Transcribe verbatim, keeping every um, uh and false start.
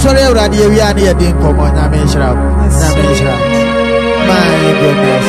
sorry, already we are near the common. I mean, shroud. I mean, shroud. My goodness.